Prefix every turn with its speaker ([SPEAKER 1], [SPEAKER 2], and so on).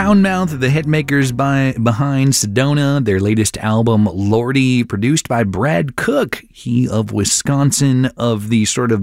[SPEAKER 1] Poundmouth, the hitmakers behind Sedona, their latest album, Lordy, produced by Brad Cook, he of Wisconsin, of the sort of